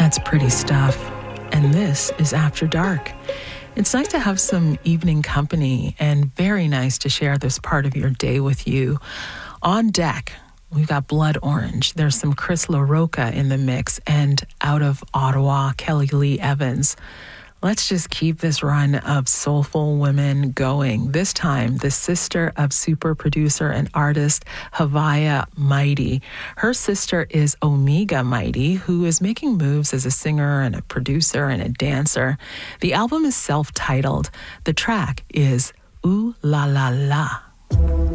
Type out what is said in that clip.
That's Pretty Stuff. And this is After Dark. It's nice to have some evening company and very nice to share this part of your day with you. On deck, we've got Blood Orange. There's some Chris LaRocca in the mix, and out of Ottawa, Kelly Lee Evans. Let's just keep this run of soulful women going. This time, the sister of super producer and artist Havaya Mighty. Her sister is Omega Mighty, who is making moves as a singer and a producer and a dancer. The album is self-titled. The track is Ooh La La La.